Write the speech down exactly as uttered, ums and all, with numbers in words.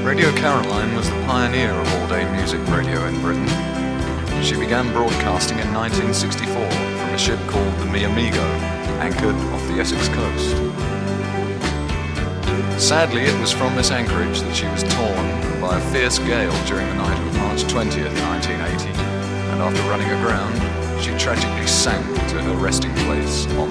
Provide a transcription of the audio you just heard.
Radio Caroline was the pioneer of all-day music radio in Britain. She began broadcasting in nineteen sixty-four from a ship called the Mi Amigo, anchored off the Essex coast. Sadly, it was from this anchorage that she was torn by a fierce gale during the night of March twentieth, nineteen eighty, and after running aground, she tragically sank to her resting place on